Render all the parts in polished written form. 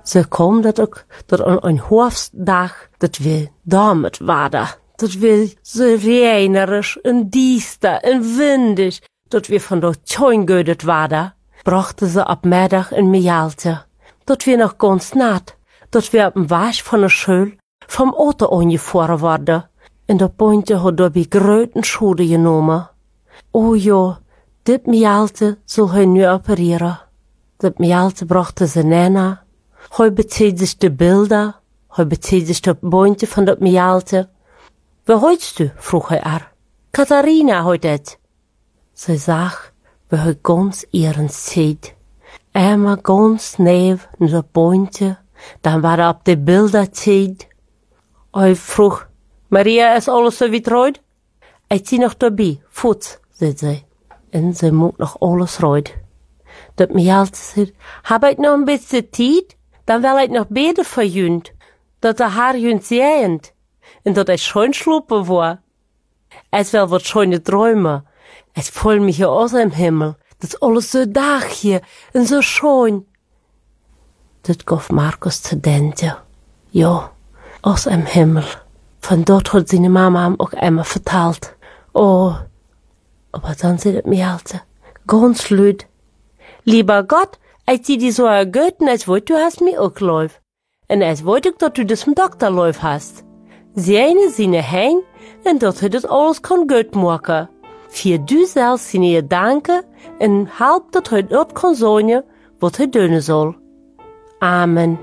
Zo kwam dat ook dat aan een hoofddag dat we damit waren. Dat we zo reinerisch en diester en windig, dat we van de tuin geüdet waren, brachten ze op middag in Mialte. Dat we nog ganz nat, dat we op een was van de school vom auto aangevoerd worden. En dat pointje had door bij grote schade genomen. Oh ja, dit Mialte zal hij nu opereren. Dat Mialte brachten ze nena. Hij bezieht zich de beelden, hij bezieht zich de pointje van dat Mialte. Wie heutst du? Vroeg hij haar. Katharina heut het. Ze zag, wie hij ganz ihren ziet. Einmal ganz neef naar dat pointje, dan war op de beelden ziet. Hij vroeg, Maria, is alles zo wit rood? Ik zie nog daarbij, voet, zei ze. En ze moet nog alles rood. Dat Mialte zei, heb ik nog een beetje tijd? Dan wil ik nog beter voor junt. Dat de haar junt zijend. En dat ik schoon slopen word. Het wel wat schone dromen. Het voelt mich hier aus im Himmel. Dat is alles zo dag hier en zo schoon. Dat gaf Markus te denken. Ja, aus im Himmel. Van dort hat seine Mama hem ook einmal verteld. Oh, aber dann sagt het Mialte, ganz luid. Lieber Gott, ich zie die so ergöten, als wollt du hast mir auch läuf. En als wollt ich, dass du das vom Doktor läuf hast. Seine hein, en dat hij dat alles kan gut maken. Für du zelfs zijn gedanken, en halb dat hij dat kan zongen, wat hij doen zal. Amen.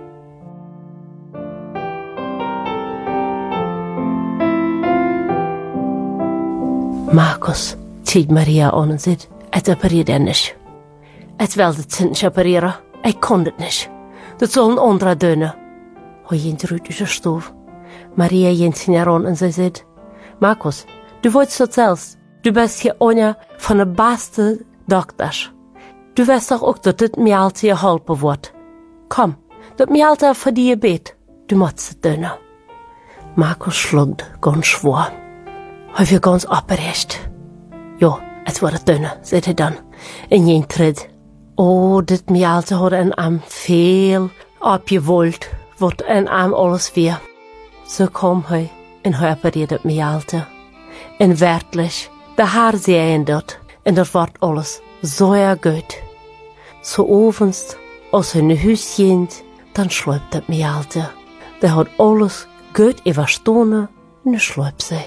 Markus ziet Maria aan en zegt, het opereert er niet. Het wil het niet opereren, ik kon het niet. Dat zal een andere doen. Hij ging eruit uit de stof. Maria ging zich naar aan en ze zegt, Markus, du wolltest dat zelfs. Du bist hier einer van de beste dokters. Du weißt doch ook dat dit Mialte geholpen wordt. Kom, dat Mialte voor die gebed. Du musst het doen. Markus schlugt ganz schwor. Hij werd ganz opgerecht. Ja, het wordt het doen, zei hij dan. En geen tred. Oh, dit Mialte had een am veel opgewold, wat een am alles weer. Zo kwam hij en hij opereerde het Mialte. En werkelijk, de haar zeiden dat. En dat wordt alles zo goed. Zo avonds, als hij naar huis ging, dan slaapt het Mialte. De had alles goed overstonden en nu slaapt zij.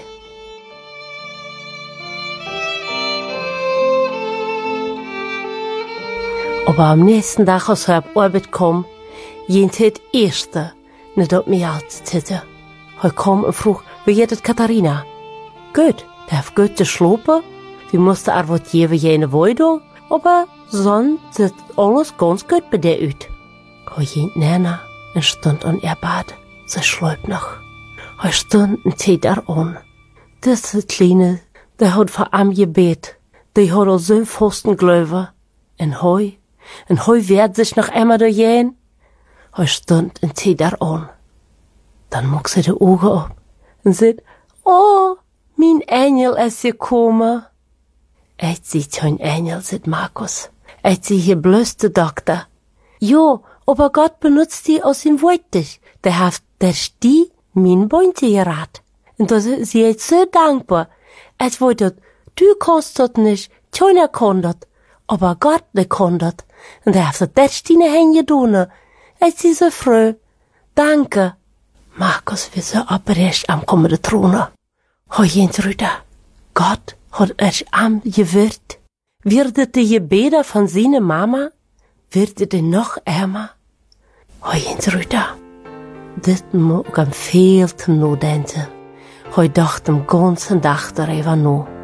Aber am nächsten Tag, als hij op arbeid kwam, ging hij het eerste naar dat Mialte zitten. Hij kwam en vroeg, wie geht het Katharina? Gut, der heeft gut geslopen. Wir mussten er wat geven jene woorden, aber sonst sieht alles ganz gut bei der uit. Hij ging näher en stond aan ihr Bad. Ze schläft nog. Hij stond en zet er aan. Diese Kleine, der hat vor am gebet. Die hat al zo'n vasten geloven. En hij werd sich noch einmal doorheen. Hij stond en zet er aan. Dan maakt ze de ogen op en zegt, oh, mijn engel is gekomen. Ik zie geen engel, zegt Markus. Ik zie hier bloß de dokter. Jo, aber Gott benutzt die aus dem Wortig. Der die mein Beinte gerat. Und da ist sie jetzt so dankbar. Es wollte, du kannst das nicht, keiner kann das. Aber Gott, der kann das. Und der hat das deine Hände getan. Ich bin so froh. Danke. Markus wird so abrecht am kommenden Throne. Hoi eens Rüder. Gott hat euch am gewirrt. Wird die Gebete von seiner Mama? Wird die noch ärmer? Hoi eens Rüder. Dit moet ik hem veel te nadenken. Hij dacht hem ganzen dag daarover na.